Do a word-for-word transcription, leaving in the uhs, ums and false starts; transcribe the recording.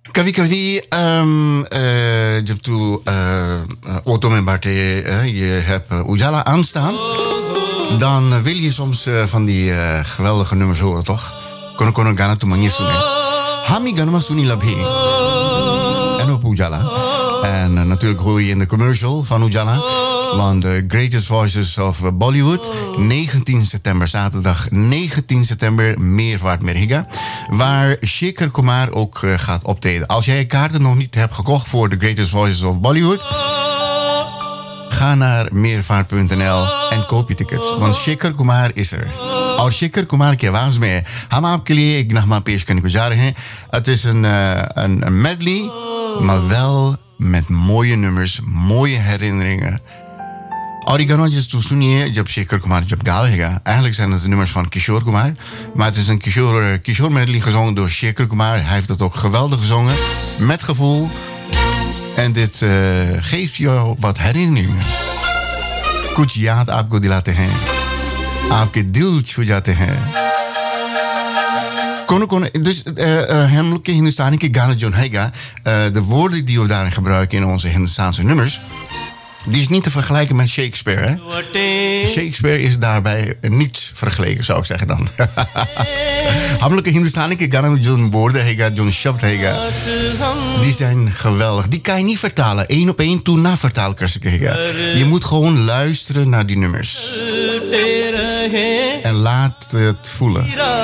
कभी कभी um, uh, जब तू uh, auto met Barte uh, je hebt uh, Ujala aanstaan, dan wil je soms uh, van die uh, geweldige nummers horen, toch? Kono kono gana tu manje sune. Hami gana ma suni labhe. En op Ujala. En uh, natuurlijk hoor je in de commercial van Ujala. Want The Greatest Voices of Bollywood. negentien september, zaterdag negentien september, Meervaart Merhiga. Waar Shekhar Kumar ook uh, gaat optreden. Als jij kaarten nog niet hebt gekocht voor The Greatest Voices of Bollywood, ga naar meervaart punt n l en koop je tickets. Want Shekhar Kumar is er. और शेखर कुमार की आवाज में हम आपके लिए एक नगमा पेश करने को जा रहे हैं. Het is een, uh, een, een medley, maar wel met mooie nummers, mooie herinneringen. और ये गाना जिस तो सुनिए जब शेखर कुमार जब गाएगा, eigenlijk zijn het de nummers van Kishore Kumar, maar het is een Kishore, Kishore medley gezongen door Shekhar Kumar. Hij heeft het ook geweldig gezongen, met gevoel. En dit uh, geeft jou wat herinneringen. कुछ याद आपको दिलाते हैं, आपके दिल छू जाते हैं. Kono kono, dus hem uh, Hindustani ke Gana John Hega, uh, de woorden die we daarin gebruiken in onze Hindustaanse nummers, die is niet te vergelijken met Shakespeare. Hè? Shakespeare is daarbij niet vergeleken, zou ik zeggen dan. हम Hindustani ke Gana John woorden Hega, John Shabd Hega, die zijn geweldig. Die kan je niet vertalen. Eén op één toe na vertaal Hega. Je moet gewoon luisteren naar die nummers. En laat het voelen.